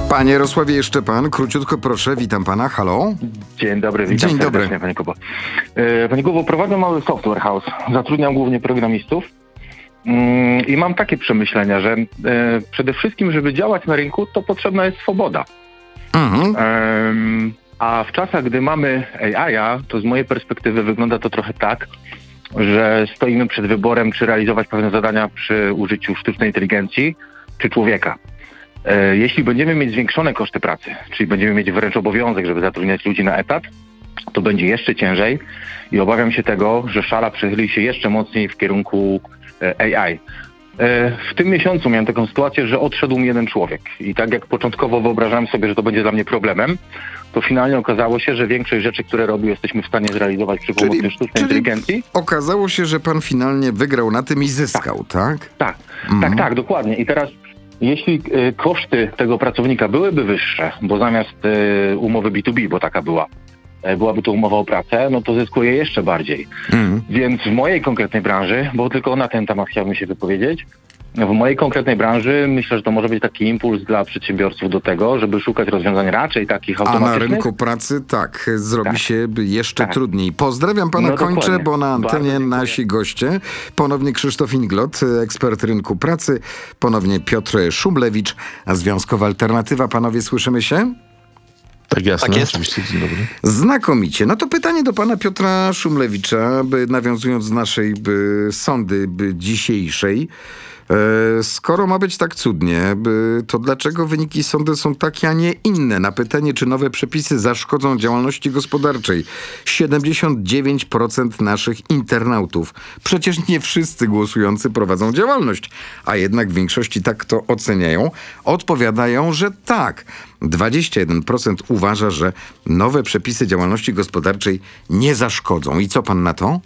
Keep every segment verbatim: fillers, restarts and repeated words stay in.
Panie Jarosławie, jeszcze pan, króciutko proszę, witam pana, halo. Dzień dobry, witam Dzień dobry. serdecznie, panie Kubo. E, Panie Kubo, prowadzę mały software house, zatrudniam głównie programistów mm, i mam takie przemyślenia, że e, przede wszystkim, żeby działać na rynku, to potrzebna jest swoboda. Mhm. E, a w czasach, gdy mamy A I, to z mojej perspektywy wygląda to trochę tak, że stoimy przed wyborem, czy realizować pewne zadania przy użyciu sztucznej inteligencji, czy człowieka. E, Jeśli będziemy mieć zwiększone koszty pracy, czyli będziemy mieć wręcz obowiązek, żeby zatrudniać ludzi na etat, to będzie jeszcze ciężej i obawiam się tego, że szala przechyli się jeszcze mocniej w kierunku e, A I. E, W tym miesiącu miałem taką sytuację, że odszedł mi jeden człowiek i tak jak początkowo wyobrażałem sobie, że to będzie dla mnie problemem, to finalnie okazało się, że większość rzeczy, które robił, jesteśmy w stanie zrealizować przy pomocy Czyli- sztucznej czyli- inteligencji. Okazało się, że pan finalnie wygrał na tym i zyskał, tak? Tak, Mhm. tak, tak, dokładnie. I teraz jeśli y, koszty tego pracownika byłyby wyższe, bo zamiast y, umowy B dwa B, bo taka była, y, byłaby to umowa o pracę, no to zyskuje jeszcze bardziej. Mhm. Więc w mojej konkretnej branży, bo tylko na ten temat chciałbym się wypowiedzieć, w mojej konkretnej branży myślę, że to może być taki impuls dla przedsiębiorców do tego, żeby szukać rozwiązań raczej takich A na automatycznych. rynku pracy tak, zrobi Tak. się jeszcze Tak. trudniej. Pozdrawiam pana, No kończę, dokładnie. bo na Bardzo antenie dziękuję. nasi goście. Ponownie Krzysztof Inglot, ekspert rynku pracy, ponownie Piotr Szumlewicz, a Związkowa Alternatywa. Panowie, słyszymy się? Tak, jasne, Tak jest. oczywiście, dzień dobry. Znakomicie. No to pytanie do pana Piotra Szumlewicza, by nawiązując do naszej by, sądy by dzisiejszej. E, skoro ma być tak cudnie, by, to dlaczego wyniki sądu są takie, a nie inne? Na pytanie, czy nowe przepisy zaszkodzą działalności gospodarczej, siedemdziesiąt dziewięć procent naszych internautów, przecież nie wszyscy głosujący prowadzą działalność, a jednak w większości tak to oceniają, odpowiadają, że tak. dwadzieścia jeden procent uważa, że nowe przepisy działalności gospodarczej nie zaszkodzą. I co pan na to?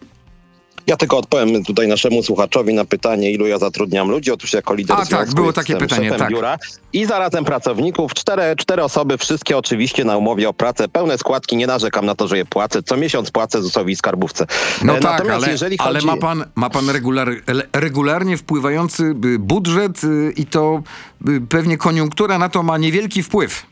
Ja tylko odpowiem tutaj naszemu słuchaczowi na pytanie, ilu ja zatrudniam ludzi. Otóż jako lider A, tak, związku było takie jestem pytanie, szefem tak. biura i zarazem pracowników. Cztery, cztery osoby, wszystkie oczywiście na umowie o pracę. Pełne składki, nie narzekam na to, że je płacę. Co miesiąc płacę ZUS-owi i skarbówce. No E, tak, Natomiast ale, jeżeli ale chodzi... ma pan, ma pan regular, le- regularnie wpływający y, budżet y, i to y, pewnie koniunktura na to ma niewielki wpływ.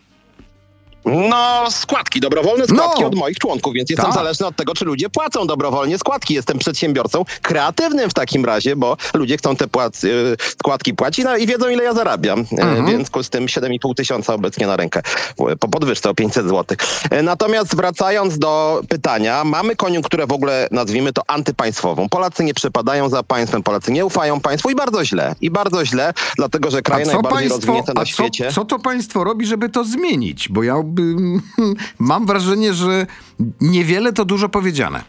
No, składki, dobrowolne składki No. od moich członków, więc jestem Tak. zależny od tego, czy ludzie płacą dobrowolnie składki. Jestem przedsiębiorcą kreatywnym w takim razie, bo ludzie chcą te płac- y, składki płacić no, i wiedzą, ile ja zarabiam. Mhm. W związku z tym siedem i pół tysiąca obecnie na rękę, po podwyżce o pięćset złotych. E, Natomiast wracając do pytania, mamy koniunkturę w ogóle, nazwijmy to antypaństwową. Polacy nie przepadają za państwem, Polacy nie ufają państwu i bardzo źle. I bardzo źle, dlatego że A kraje co najbardziej państwo, rozwinięte na a co, świecie... co to państwo robi, żeby to zmienić? Bo ja by, mam wrażenie, że niewiele to dużo powiedziane.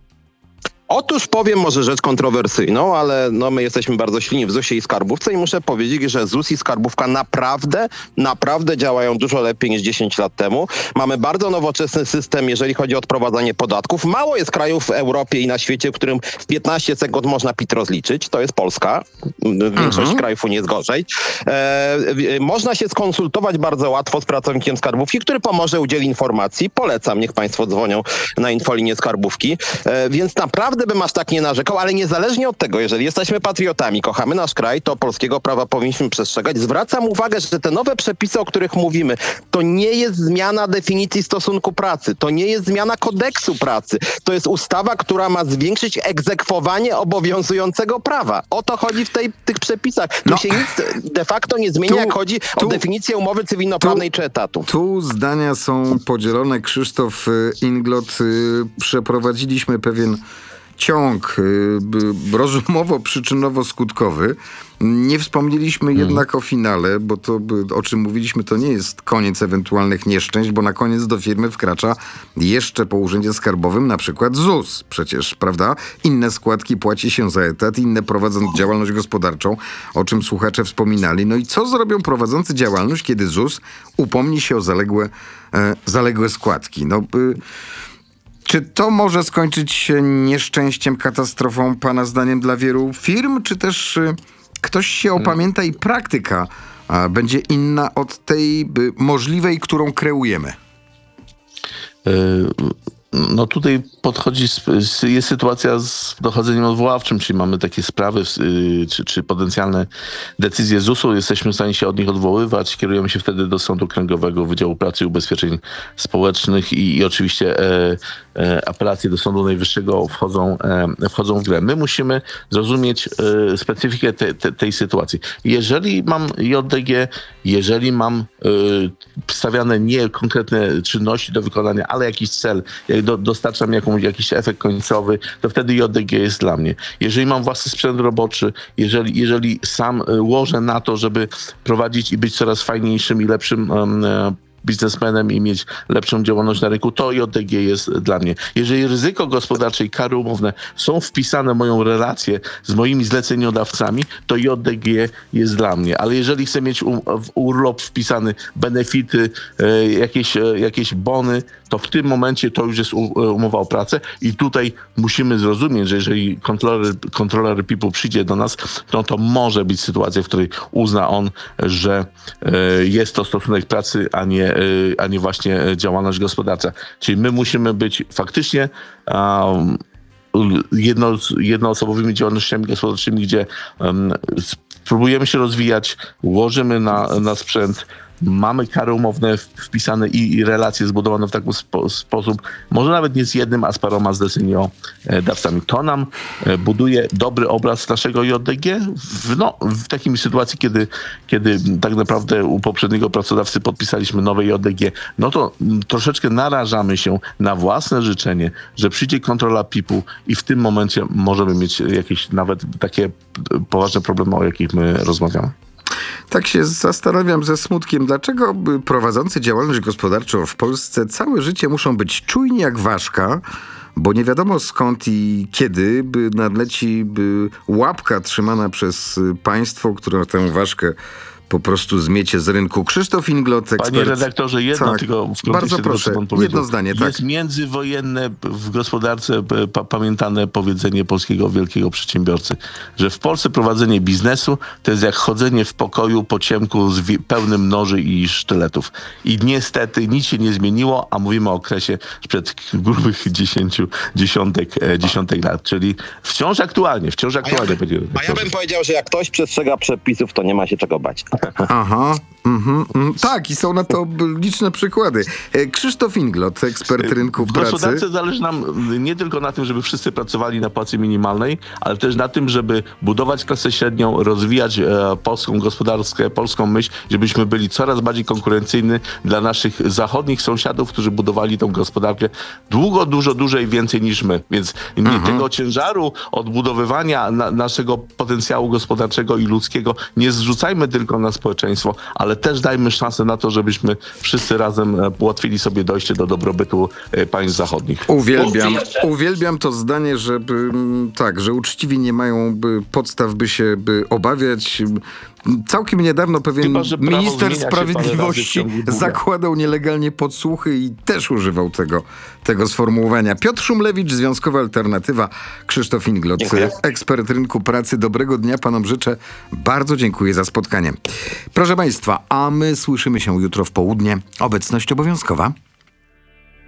Otóż powiem może rzecz kontrowersyjną, ale no my jesteśmy bardzo silni w zusie i skarbówce i muszę powiedzieć, że ZUS i skarbówka naprawdę, naprawdę działają dużo lepiej niż dziesięć lat temu. Mamy bardzo nowoczesny system, jeżeli chodzi o odprowadzanie podatków. Mało jest krajów w Europie i na świecie, w którym w piętnaście sekund można P I T rozliczyć. To jest Polska. Większość Mhm. krajów nie jest gorzej. E, w- można się skonsultować bardzo łatwo z pracownikiem skarbówki, który pomoże, udzieli informacji. Polecam, niech państwo dzwonią na infolinię skarbówki. E, więc naprawdę bym aż tak nie narzekał, ale niezależnie od tego, jeżeli jesteśmy patriotami, kochamy nasz kraj, to polskiego prawa powinniśmy przestrzegać. Zwracam uwagę, że te nowe przepisy, o których mówimy, to nie jest zmiana definicji stosunku pracy, to nie jest zmiana kodeksu pracy, to jest ustawa, która ma zwiększyć egzekwowanie obowiązującego prawa. O to chodzi w tej, tych przepisach. Tu No, się nic de facto nie zmienia, tu- jak chodzi tu- o definicję umowy cywilnoprawnej czy etatu. Tu zdania są podzielone. Krzysztof y, Inglot, y, przeprowadziliśmy pewien ciąg y, b- rozumowo-przyczynowo-skutkowy. Nie wspomnieliśmy jednak o finale, bo to, by- o czym mówiliśmy, to nie jest koniec ewentualnych nieszczęść, bo na koniec do firmy wkracza jeszcze po urzędzie skarbowym na przykład ZUS. Przecież, prawda? Inne składki płaci się za etat, inne prowadzą działalność gospodarczą, o czym słuchacze wspominali. No i co zrobią prowadzący działalność, kiedy ZUS upomni się o zaległe, e, zaległe składki? No... Y, Czy to może skończyć się nieszczęściem, katastrofą, pana zdaniem, dla wielu firm, czy też y, ktoś się opamięta i praktyka a, będzie inna od tej y, możliwej, którą kreujemy? Yy, No tutaj podchodzi, jest sytuacja z dochodzeniem odwoławczym, czyli mamy takie sprawy czy, czy potencjalne decyzje z U S u, jesteśmy w stanie się od nich odwoływać, kierujemy się wtedy do Sądu Okręgowego, Wydziału Pracy i Ubezpieczeń Społecznych i, i oczywiście e, e, apelacje do Sądu Najwyższego wchodzą, e, wchodzą w grę. My musimy zrozumieć e, specyfikę te, te, tej sytuacji. Jeżeli mam J D G, jeżeli mam e, stawiane nie konkretne czynności do wykonania, ale jakiś cel, jak do, dostarczam jakąś, jakiś efekt końcowy, to wtedy J D G jest dla mnie. Jeżeli mam własny sprzęt roboczy, jeżeli, jeżeli sam łożę na to, żeby prowadzić i być coraz fajniejszym i lepszym um, biznesmenem i mieć lepszą działalność na rynku, to J D G jest dla mnie. Jeżeli ryzyko gospodarcze i kary umowne są wpisane w moją relację z moimi zleceniodawcami, to J D G jest dla mnie. Ale jeżeli chcę mieć u, w urlop wpisany benefity, e, jakieś, e, jakieś bony, to w tym momencie to już jest u, umowa o pracę i tutaj musimy zrozumieć, że jeżeli kontroler, kontroler P I P-u przyjdzie do nas, to to może być sytuacja, w której uzna on, że e, jest to stosunek pracy, a nie a nie właśnie działalność gospodarcza. Czyli my musimy być faktycznie um, jedno, jednoosobowymi działalnościami gospodarczymi, gdzie um, próbujemy się rozwijać, łożymy na, na sprzęt, mamy kary umowne wpisane i, i relacje zbudowane w taki spo, sposób, może nawet nie z jednym, a z paroma zleceniodawcami. To nam buduje dobry obraz naszego J D G w, no, w takiej sytuacji, kiedy, kiedy tak naprawdę u poprzedniego pracodawcy podpisaliśmy nowe J D G, no to troszeczkę narażamy się na własne życzenie, że przyjdzie kontrola P I P-u i w tym momencie możemy mieć jakieś nawet takie poważne problemy, o jakich my rozmawiamy. Tak się zastanawiam ze smutkiem, dlaczego prowadzący działalność gospodarczą w Polsce całe życie muszą być czujni jak ważka, bo nie wiadomo skąd i kiedy by nadleci by łapka trzymana przez państwo, które tę ważkę po prostu zmiecie z rynku. Krzysztof Inglot, ekspert. Panie redaktorze, jedno tak, tylko w bardzo tego, proszę, co pan powiedział. jedno zdanie. Tak. Jest międzywojenne w gospodarce pa, pamiętane powiedzenie polskiego wielkiego przedsiębiorcy, że w Polsce prowadzenie biznesu to jest jak chodzenie w pokoju po ciemku z wi- pełnym noży i sztyletów. I niestety nic się nie zmieniło, a mówimy o okresie sprzed grubych dziesięciu, dziesiątek, e, dziesiątek lat. Czyli wciąż aktualnie, wciąż aktualnie. A ja, a ja bym powiedział, że jak ktoś przestrzega przepisów, to nie ma się czego bać. Aha, mhm, mm, tak i są na to liczne przykłady. E, Krzysztof Inglot, ekspert rynku W pracy. gospodarce zależy nam nie tylko na tym, żeby wszyscy pracowali na płacy minimalnej, ale też na tym, żeby budować klasę średnią, rozwijać e, polską gospodarkę, polską myśl, żebyśmy byli coraz bardziej konkurencyjni dla naszych zachodnich sąsiadów, którzy budowali tą gospodarkę długo, dużo, dłużej więcej niż my. Więc nie Mhm. tego ciężaru odbudowywania na, naszego potencjału gospodarczego i ludzkiego nie zrzucajmy tylko na społeczeństwo, ale też dajmy szansę na to, żebyśmy wszyscy razem ułatwili sobie dojście do dobrobytu państw zachodnich. Uwielbiam, uwielbiam to zdanie, że mm, tak, że uczciwi nie mają by, podstaw, by się by obawiać. Całkiem niedawno pewien Chyba że prawo minister zmienia się parę razy w sprawiedliwości ciągu dnia. zakładał nielegalnie podsłuchy i też używał tego, tego sformułowania. Piotr Szumlewicz, Związkowa Alternatywa, Krzysztof Inglot, Dziękuję. ekspert rynku pracy. Dobrego dnia panom życzę. Bardzo dziękuję za spotkanie. Proszę państwa, a my słyszymy się jutro w południe. Obecność obowiązkowa.